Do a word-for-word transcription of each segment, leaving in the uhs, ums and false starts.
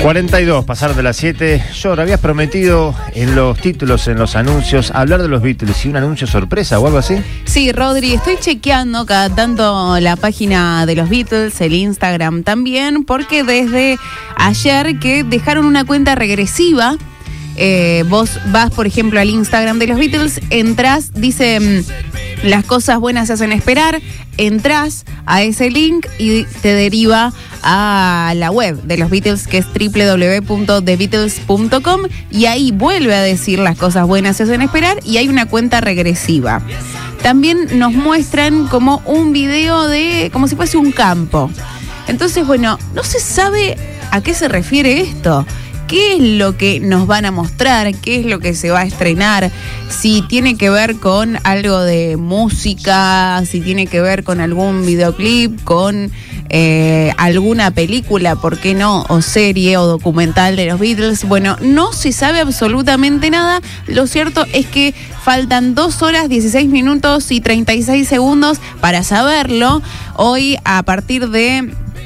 cuarenta y dos, pasar de las siete. Yor, habías prometido en los títulos, en los anuncios, hablar de los Beatles y un anuncio sorpresa o algo así. Sí, Rodri, estoy chequeando cada tanto la página de los Beatles, el Instagram también, porque desde ayer que dejaron una cuenta regresiva. Eh, vos vas, por ejemplo, al Instagram de los Beatles, entras, dice las cosas buenas se hacen esperar, entras a ese link y te deriva a la web de los Beatles, que es doble u doble u doble u punto the beatles punto com, y ahí vuelve a decir las cosas buenas se hacen esperar y hay una cuenta regresiva. También nos muestran como un video de, como si fuese un campo. Entonces, bueno, no se sabe a qué se refiere esto. ¿Qué es lo que nos van a mostrar? ¿Qué es lo que se va a estrenar? Si tiene que ver con algo de música, si tiene que ver con algún videoclip, con eh, alguna película, ¿por qué no? O serie o documental de los Beatles. Bueno, no se sabe absolutamente nada. Lo cierto es que faltan dos horas, dieciséis minutos y treinta y seis segundos para saberlo. Hoy, a partir de...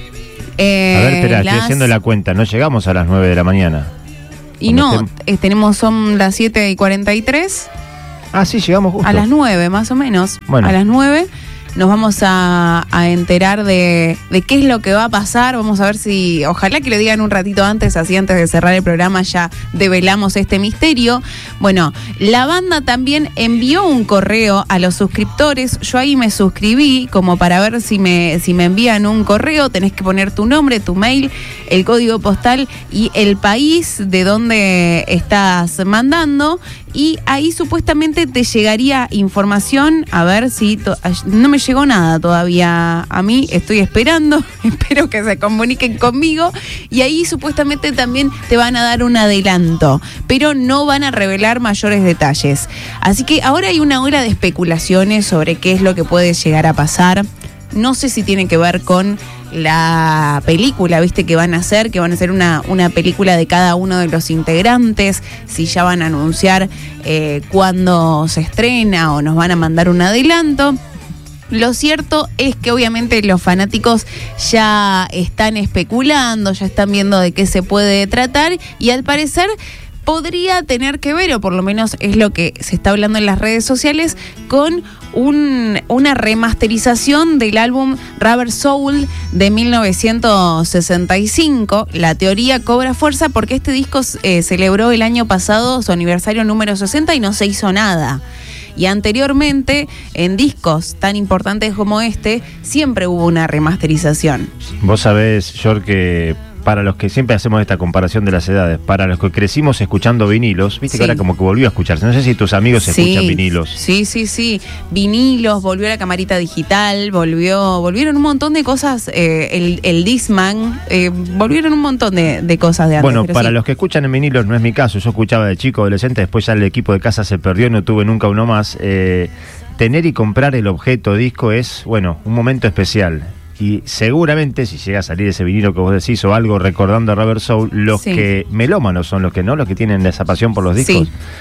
Eh, a ver, espera, las... estoy haciendo la cuenta. No llegamos a las nueve de la mañana. Y no, estén... eh, tenemos, son las siete y cuarenta y tres. Ah, sí, llegamos justo. A las nueve, más o menos. Bueno. A las nueve nos vamos a, a enterar de, de qué es lo que va a pasar. Vamos a ver si, ojalá que lo digan un ratito antes, así antes de cerrar el programa ya develamos este misterio. Bueno, la banda también envió un correo a los suscriptores. Yo ahí me suscribí como para ver si me, si me envían un correo. Tenés que poner tu nombre, tu mail, el código postal y el país de donde estás mandando. Y ahí supuestamente te llegaría información. A ver si... To- no me llegó nada todavía a mí. Estoy esperando. Espero que se comuniquen conmigo. Y ahí supuestamente también te van a dar un adelanto. Pero no van a revelar mayores detalles. Así que ahora hay una ola de especulaciones sobre qué es lo que puede llegar a pasar. No sé si tiene que ver con la película, viste, que van a hacer, que van a hacer una, una película de cada uno de los integrantes, si ya van a anunciar eh, cuándo se estrena o nos van a mandar un adelanto. Lo cierto es que obviamente los fanáticos ya están especulando, ya están viendo de qué se puede tratar y al parecer podría tener que ver, o por lo menos es lo que se está hablando en las redes sociales, con un, una remasterización del álbum Rubber Soul de mil novecientos sesenta y cinco. La teoría cobra fuerza porque este disco eh, celebró el año pasado su aniversario número sesenta y no se hizo nada. Y anteriormente, en discos tan importantes como este, siempre hubo una remasterización. Vos sabés, Yor, que para los que siempre hacemos esta comparación de las edades, para los que crecimos escuchando vinilos, viste sí. Que ahora como que volvió a escucharse. No sé si tus amigos sí. escuchan vinilos. Sí, sí, sí. Vinilos, volvió la camarita digital, volvió, volvieron un montón de cosas, eh, el, el Discman, eh, volvieron un montón de, de cosas de antes. Bueno, para sí. los que escuchan en vinilos, no es mi caso. Yo escuchaba de chico, adolescente, después ya el equipo de casa se perdió, no tuve nunca uno más. Eh, tener y comprar el objeto disco es, bueno, un momento especial. Y seguramente, si llega a salir ese vinilo que vos decís o algo recordando a Rubber Soul, los sí. que melómanos son los que no, los que tienen esa pasión por los discos. Sí.